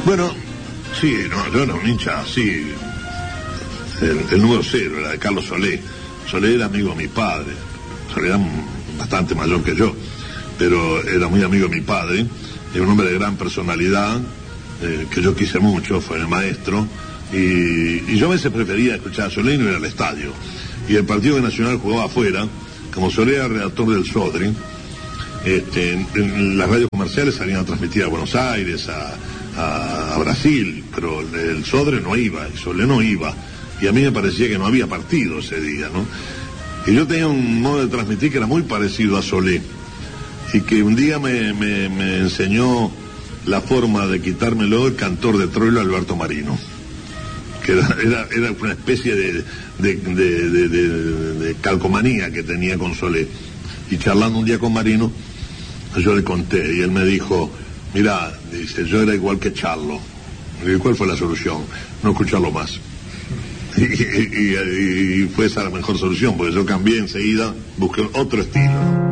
Bueno, sí, no, yo era un hincha así. El número 0 era de Carlos Solé. Solé era amigo de mi padre. Solé era bastante mayor que yo, pero era muy amigo de mi padre. Era un hombre de gran personalidad, que yo quise mucho, fue mi maestro. Y yo a veces prefería escuchar a Solé y no ir al estadio. Y el partido que Nacional jugaba afuera, como Solé era redactor del Sodre, en las radios comerciales salían a transmitir a Buenos Aires, a Brasil, pero el Sodre no iba, y Solé no iba. Y a mí me parecía que no había partido ese día, ¿no? Y yo tenía un modo de transmitir que era muy parecido a Solé, y que un día me enseñó la forma de quitármelo el cantor de Troilo, Alberto Marino, que era una especie de calcomanía que tenía con Solé. Y charlando un día con Marino, yo le conté, y él me dijo, mirá, dice, yo era igual que Charlo. ¿Y cuál fue la solución? No escucharlo más. Y fue esa la mejor solución, porque yo cambié enseguida, busqué otro estilo.